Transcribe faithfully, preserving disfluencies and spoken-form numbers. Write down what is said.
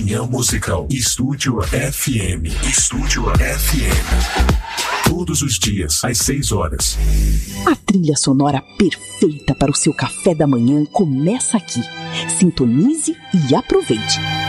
Manhã Musical. Estúdio F M. Estúdio F M. Todos os dias, às seis horas. A trilha sonora perfeita para o seu café da manhã começa aqui. Sintonize e aproveite.